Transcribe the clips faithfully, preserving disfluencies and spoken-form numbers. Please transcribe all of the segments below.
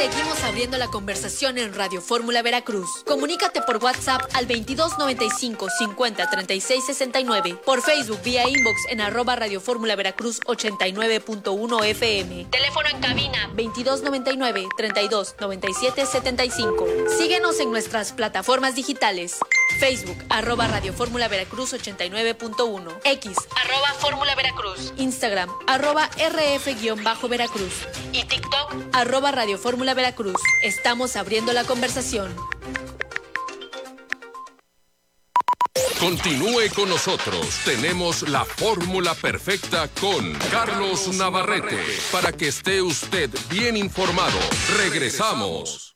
Seguimos abriendo la conversación en Radio Fórmula Veracruz. Comunícate por WhatsApp al veintidós noventa y cinco cincuenta treinta y seis sesenta y nueve, por Facebook vía inbox en arroba Radio Fórmula Veracruz ochenta y nueve punto uno F M. Teléfono en cabina veintidós noventa y nueve treinta y dos noventa y siete setenta y cinco. Síguenos en nuestras plataformas digitales. Facebook, arroba Radio Fórmula Veracruz ochenta y nueve punto uno. X, arroba Fórmula Veracruz. Instagram, arroba R F-Veracruz. Y TikTok, arroba Radio Fórmula Veracruz. Estamos abriendo la conversación. Continúe con nosotros. Tenemos la fórmula perfecta con Carlos Navarrete para que esté usted bien informado. Regresamos.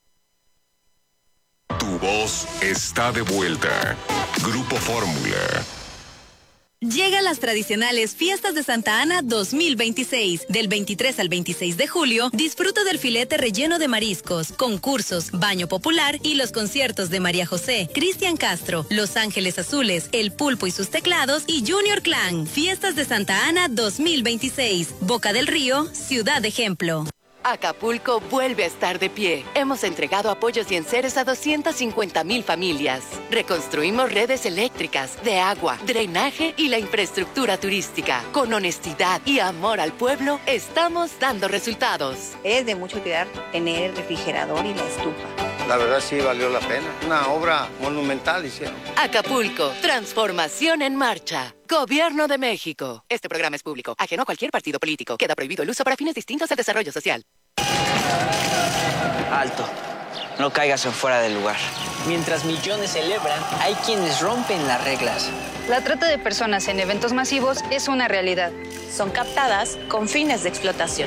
Tu voz está de vuelta. Grupo Fórmula. Llegan las tradicionales Fiestas de Santa Ana dos mil veintiséis. Del veintitrés al veintiséis de julio, disfruta del filete relleno de mariscos, concursos, baño popular y los conciertos de María José, Cristian Castro, Los Ángeles Azules, El Pulpo y sus teclados y Junior Clan. Fiestas de Santa Ana dos mil veintiséis. Boca del Río, ciudad ejemplo. Acapulco vuelve a estar de pie. Hemos entregado apoyos y enseres a doscientas cincuenta mil familias. Reconstruimos redes eléctricas, de agua, drenaje y la infraestructura turística. Con honestidad y amor al pueblo, estamos dando resultados. Es de mucha utilidad tener el refrigerador y la estufa. La verdad sí valió la pena. Una obra monumental hicieron. Acapulco, transformación en marcha. Gobierno de México. Este programa es público, ajeno a cualquier partido político. Queda prohibido el uso para fines distintos al desarrollo social. Alto. No caigas en fuera del lugar. Mientras millones celebran, hay quienes rompen las reglas. La trata de personas en eventos masivos es una realidad. Son captadas con fines de explotación.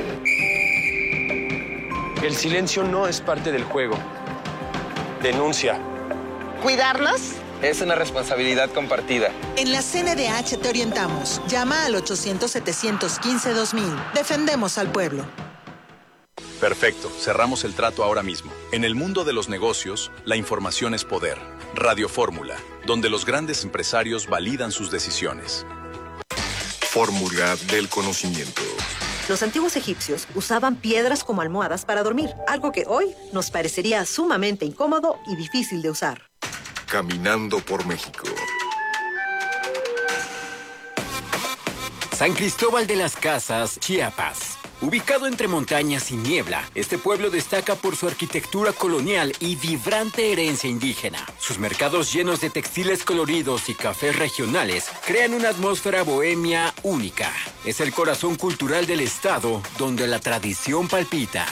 El silencio no es parte del juego. Denuncia. ¿Cuidarnos? Es una responsabilidad compartida. En la C N D H te orientamos. Llama al ochocientos setecientos quince dos mil. Defendemos al pueblo. Perfecto, cerramos el trato ahora mismo. En el mundo de los negocios, la información es poder. Radio Fórmula, donde los grandes empresarios validan sus decisiones. Fórmula del conocimiento. Los antiguos egipcios usaban piedras como almohadas para dormir, algo que hoy nos parecería sumamente incómodo y difícil de usar. Caminando por México. San Cristóbal de las Casas, Chiapas. Ubicado entre montañas y niebla, este pueblo destaca por su arquitectura colonial y vibrante herencia indígena. Sus mercados llenos de textiles coloridos y cafés regionales crean una atmósfera bohemia única. Es el corazón cultural del estado, donde la tradición palpita.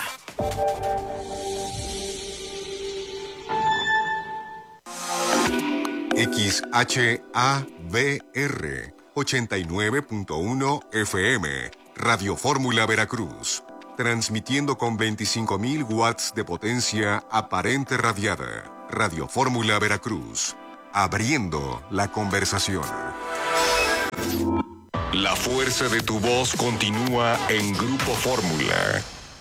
X H A B R ochenta y nueve punto uno F M. Radio Fórmula Veracruz, transmitiendo con veinticinco mil watts de potencia aparente radiada. Radio Fórmula Veracruz, abriendo la conversación. La fuerza de tu voz continúa en Grupo Fórmula.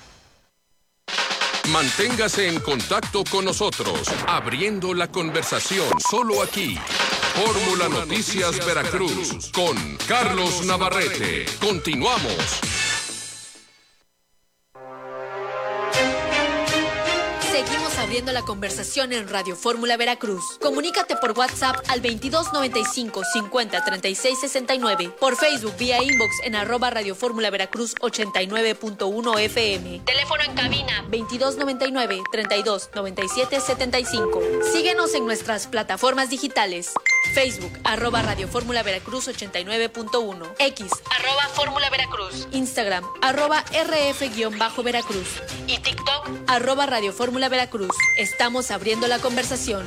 Manténgase en contacto con nosotros, abriendo la conversación, solo aquí. Fórmula Noticias Veracruz, con Carlos Navarrete. Continuamos. Seguimos abriendo la conversación en Radio Fórmula Veracruz. Comunícate por WhatsApp al veintidós noventa y cinco cincuenta treinta y seis sesenta y nueve, por Facebook vía inbox en arroba Radio Fórmula Veracruz ochenta y nueve punto uno F M. Teléfono en cabina veintidós noventa y nueve treinta y dos noventa y siete setenta y cinco. Síguenos en nuestras plataformas digitales. Facebook, arroba Radio Fórmula Veracruz ochenta y nueve punto uno. X, arroba Fórmula Veracruz. Instagram, arroba R F-Veracruz. Y TikTok, arroba Radio Fórmula Veracruz. Estamos abriendo la conversación.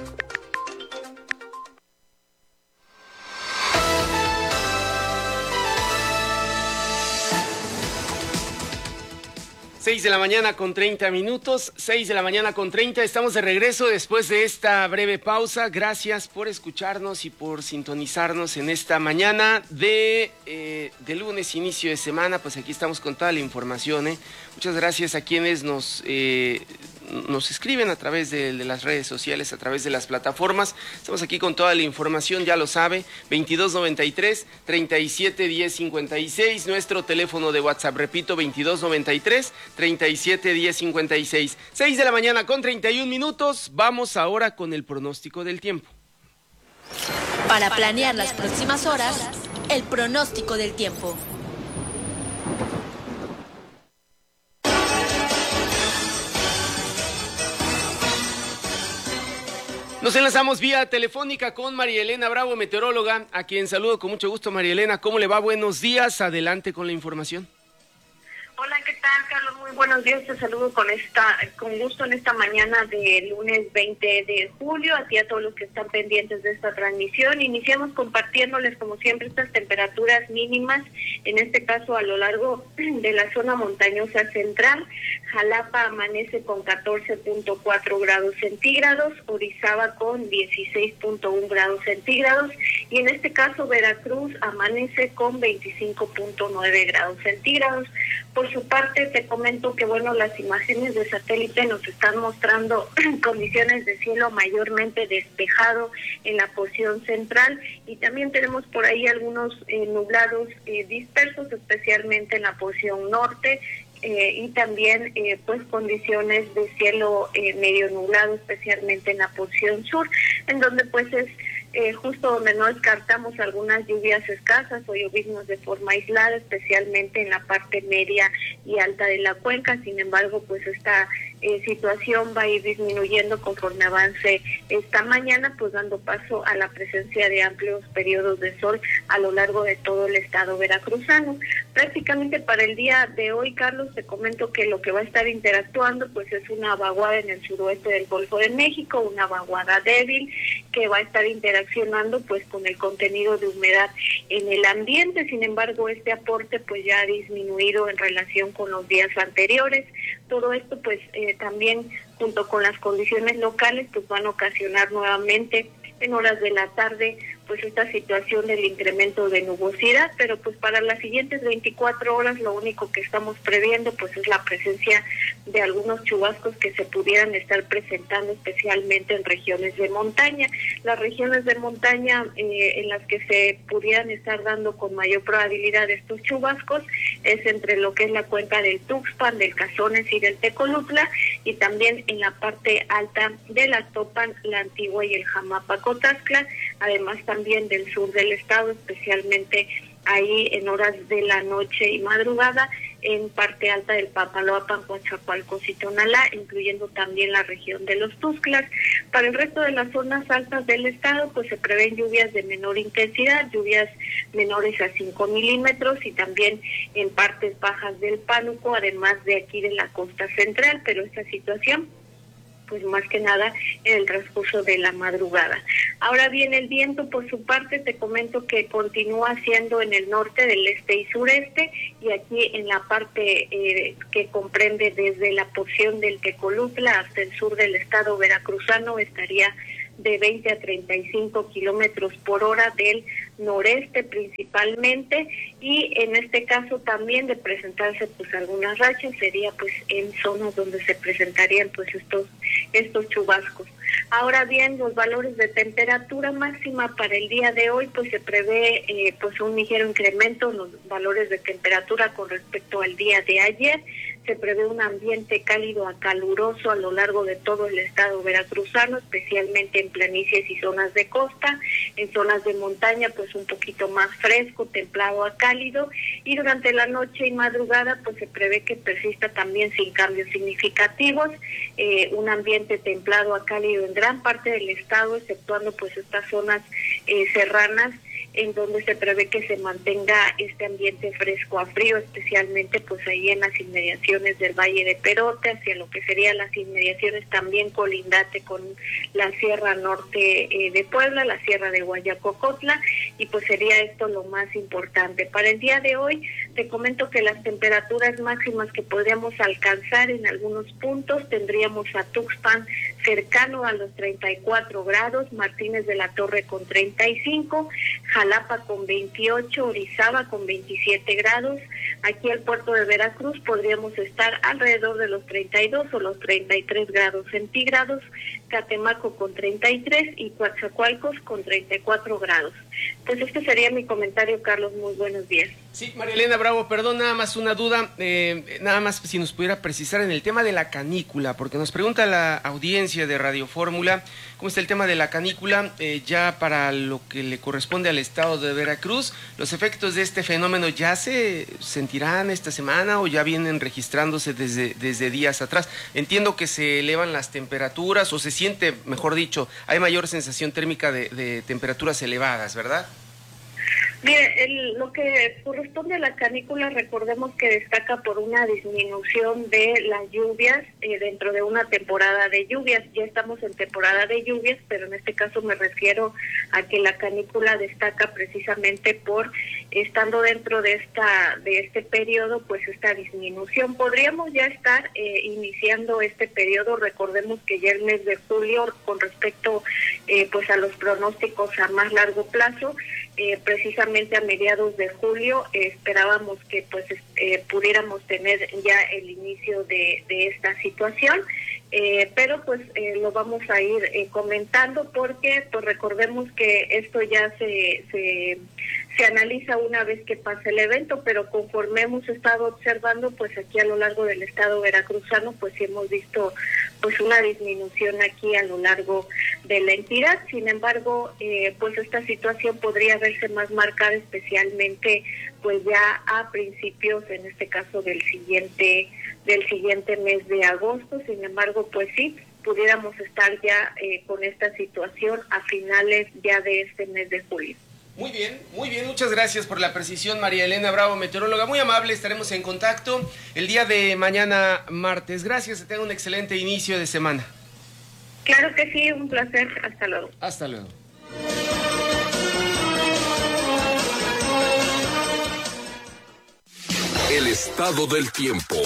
seis de la mañana con treinta minutos, seis de la mañana con treinta, estamos de regreso después de esta breve pausa. Gracias por escucharnos y por sintonizarnos en esta mañana de, eh, de lunes, inicio de semana. Pues aquí estamos con toda la información, ¿eh? Muchas gracias a quienes nos, eh, nos escriben a través de, de las redes sociales, a través de las plataformas. Estamos aquí con toda la información, ya lo sabe, veintidós noventa y tres, treinta y siete diez cincuenta y seis, nuestro teléfono de WhatsApp, repito, veintidós noventa y tres, treinta y siete diez cincuenta y seis. seis de la mañana con treinta y un minutos, vamos ahora con el pronóstico del tiempo. Para planear las próximas horas, el pronóstico del tiempo. Nos enlazamos vía telefónica con María Elena Bravo, meteoróloga, a quien saludo con mucho gusto. María Elena, ¿cómo le va? Buenos días, adelante con la información. Hola, ¿qué tal, Carlos? Muy buenos días, te saludo con esta, con gusto en esta mañana de lunes veinte de julio, a ti a todos los que están pendientes de esta transmisión. Iniciamos compartiéndoles, como siempre, estas temperaturas mínimas, en este caso a lo largo de la zona montañosa central. Jalapa amanece con catorce punto cuatro grados centígrados, Orizaba con dieciséis punto uno grados centígrados, y en este caso Veracruz amanece con veinticinco punto nueve grados centígrados. Por su parte, te comento que, bueno, las imágenes de satélite nos están mostrando condiciones de cielo mayormente despejado en la porción central, y también tenemos por ahí algunos eh, nublados eh, dispersos, especialmente en la porción norte, eh, y también eh, pues condiciones de cielo eh, medio nublado, especialmente en la porción sur, en donde pues es Eh, justo donde no descartamos algunas lluvias escasas o lloviznos de forma aislada, especialmente en la parte media y alta de la cuenca. Sin embargo, pues esta eh, situación va a ir disminuyendo conforme avance esta mañana, pues dando paso a la presencia de amplios periodos de sol a lo largo de todo el estado veracruzano. Prácticamente para el día de hoy, Carlos, te comento que lo que va a estar interactuando pues es una vaguada en el suroeste del Golfo de México, una vaguada débil que va a estar interaccionando pues con el contenido de humedad en el ambiente. Sin embargo, este aporte pues ya ha disminuido en relación con los días anteriores. Todo esto pues eh, también junto con las condiciones locales pues van a ocasionar nuevamente en horas de la tarde pues esta situación del incremento de nubosidad, pero pues para las siguientes veinticuatro horas lo único que estamos previendo pues es la presencia de algunos chubascos que se pudieran estar presentando especialmente en regiones de montaña. Las regiones de montaña eh, en las que se pudieran estar dando con mayor probabilidad estos chubascos es entre lo que es la cuenca del Tuxpan, del Cazones y del Tecolutla, y también en la parte alta de la Topan, la Antigua y el Jamapa-Cotaxtla, además también del sur del estado, especialmente ahí en horas de la noche y madrugada, en parte alta del Papaloapan, Coatzacoalcos y Tonalá, incluyendo también la región de los Tuxtlas. Para el resto de las zonas altas del estado, pues se prevén lluvias de menor intensidad, lluvias menores a cinco milímetros, y también en partes bajas del Pánuco, además de aquí de la costa central, pero esta situación pues más que nada en el transcurso de la madrugada. Ahora bien, el viento por su parte te comento que continúa siendo en el norte, del este y sureste, y aquí en la parte eh, que comprende desde la porción del Tecolutla hasta el sur del estado veracruzano estaría de veinte a treinta y cinco kilómetros por hora del noreste principalmente, y en este caso también de presentarse pues algunas rachas sería pues en zonas donde se presentarían pues estos estos chubascos. Ahora bien, los valores de temperatura máxima para el día de hoy pues se prevé eh, pues un ligero incremento en los valores de temperatura con respecto al día de ayer. Se prevé un ambiente cálido a caluroso a lo largo de todo el estado veracruzano, especialmente en planicies y zonas de costa. En zonas de montaña pues un poquito más fresco, templado a cálido, y durante la noche y madrugada pues se prevé que persista también sin cambios significativos, eh, un ambiente templado a cálido en gran parte del estado, exceptuando pues estas zonas eh, serranas, en donde se prevé que se mantenga este ambiente fresco a frío, especialmente pues ahí en las inmediaciones del Valle de Perote, hacia lo que serían las inmediaciones también colindante con la Sierra Norte eh, de Puebla, la Sierra de Guayacocotla, y pues sería esto lo más importante. Para el día de hoy te comento que las temperaturas máximas que podríamos alcanzar en algunos puntos, tendríamos a Tuxpan cercano a los treinta y cuatro grados, Martínez de la Torre con treinta y cinco, Jalapa con veintiocho, Orizaba con veintisiete grados. Aquí al puerto de Veracruz podríamos estar alrededor de los treinta y dos o los treinta y tres grados centígrados, Catemaco con treinta y tres y Coatzacoalcos con treinta y cuatro grados. Pues este sería mi comentario, Carlos. Muy buenos días. Sí, María Elena Bravo, perdón, nada más una duda, eh, nada más si nos pudiera precisar en el tema de la canícula, porque nos pregunta la audiencia de Radio Fórmula, ¿cómo está el tema de la canícula eh, ya para lo que le corresponde al estado de Veracruz? ¿Los efectos de este fenómeno ya se sentirán esta semana o ya vienen registrándose desde, desde días atrás? Entiendo que se elevan las temperaturas o se siente, mejor dicho, hay mayor sensación térmica de, de temperaturas elevadas, ¿verdad? Mire, el, lo que corresponde a la canícula, recordemos que destaca por una disminución de las lluvias eh, dentro de una temporada de lluvias. Ya estamos en temporada de lluvias, pero en este caso me refiero a que la canícula destaca precisamente por, estando dentro de esta de este periodo, pues esta disminución. Podríamos ya estar eh, iniciando este periodo. Recordemos que ya el mes de julio, con respecto eh, pues a los pronósticos a más largo plazo, eh, precisamente a mediados de julio eh, esperábamos que pues eh, pudiéramos tener ya el inicio de, de esta situación, eh, pero pues eh, lo vamos a ir eh, comentando porque pues recordemos que esto ya se, se se analiza una vez que pasa el evento, pero conforme hemos estado observando, pues aquí a lo largo del estado veracruzano, pues sí hemos visto pues una disminución aquí a lo largo de la entidad. Sin embargo, eh, pues esta situación podría verse más marcada especialmente pues ya a principios, en este caso del siguiente del siguiente mes de agosto. Sin embargo, pues sí, pudiéramos estar ya eh, con esta situación a finales ya de este mes de julio. Muy bien, muy bien, muchas gracias por la precisión, María Elena Bravo, meteoróloga, muy amable, estaremos en contacto el día de mañana martes. Gracias, que tenga un excelente inicio de semana. Claro que sí, un placer, hasta luego. Hasta luego. El estado del tiempo.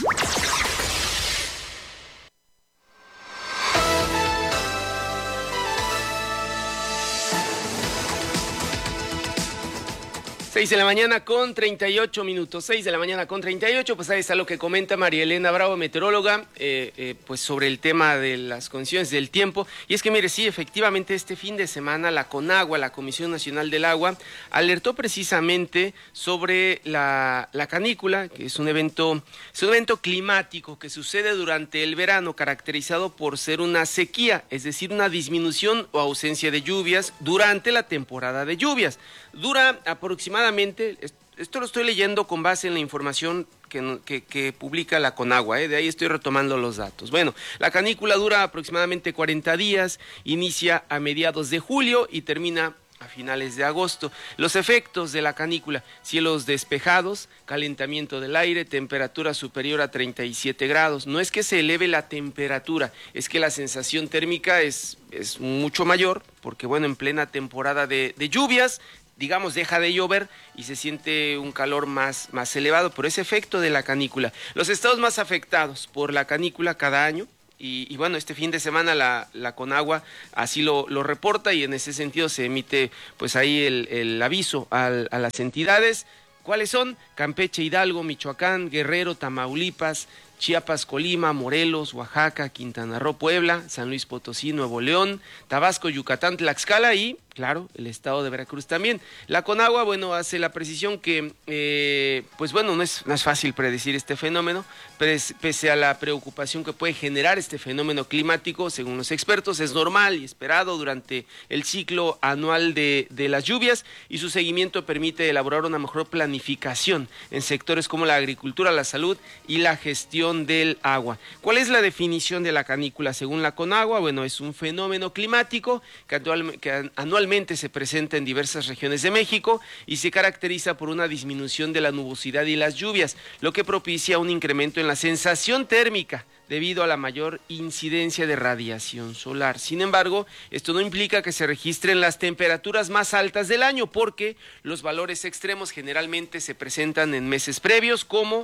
seis de la mañana con treinta y ocho minutos, seis de la mañana con treinta y ocho, pues ahí está lo que comenta María Elena Bravo, meteoróloga, eh, eh, pues sobre el tema de las condiciones del tiempo. Y es que mire, sí, efectivamente este fin de semana la CONAGUA, la Comisión Nacional del Agua, alertó precisamente sobre la, la canícula, que es un evento, es un evento climático que sucede durante el verano, caracterizado por ser una sequía, es decir, una disminución o ausencia de lluvias durante la temporada de lluvias. Dura aproximadamente, esto lo estoy leyendo con base en la información que, que, que publica la CONAGUA, ¿eh? De ahí estoy retomando los datos. Bueno, la canícula dura aproximadamente cuarenta días, inicia a mediados de julio y termina a finales de agosto. Los efectos de la canícula: cielos despejados, calentamiento del aire, temperatura superior a treinta y siete grados. No es que se eleve la temperatura, es que la sensación térmica es, es mucho mayor, porque bueno, en plena temporada de, de lluvias, digamos, deja de llover y se siente un calor más, más elevado por ese efecto de la canícula. Los estados más afectados por la canícula cada año, y, y bueno, este fin de semana la, la CONAGUA así lo, lo reporta, y en ese sentido se emite pues ahí el, el aviso al, a las entidades. ¿Cuáles son? Campeche, Hidalgo, Michoacán, Guerrero, Tamaulipas, Chiapas, Colima, Morelos, Oaxaca, Quintana Roo, Puebla, San Luis Potosí, Nuevo León, Tabasco, Yucatán, Tlaxcala y, claro, el estado de Veracruz también. La CONAGUA, bueno, hace la precisión que, eh, pues bueno, no es, no es fácil predecir este fenómeno, pese, pese a la preocupación que puede generar este fenómeno climático, según los expertos, es normal y esperado durante el ciclo anual de, de las lluvias, y su seguimiento permite elaborar una mejor planificación en sectores como la agricultura, la salud y la gestión del agua. ¿Cuál es la definición de la canícula según la CONAGUA? Bueno, es un fenómeno climático que, actual, que anualmente se presenta en diversas regiones de México y se caracteriza por una disminución de la nubosidad y las lluvias, lo que propicia un incremento en la sensación térmica debido a la mayor incidencia de radiación solar. Sin embargo, esto no implica que se registren las temperaturas más altas del año, porque los valores extremos generalmente se presentan en meses previos, como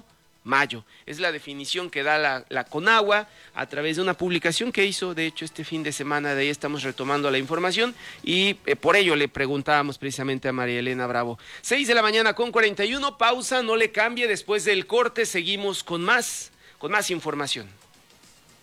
mayo. Es la definición que da la, la Conagua a través de una publicación que hizo, de hecho, este fin de semana. De ahí estamos retomando la información y eh, por ello le preguntábamos precisamente a María Elena Bravo. seis de la mañana con cuarenta y uno, pausa, no le cambie, después del corte seguimos con más, con más información.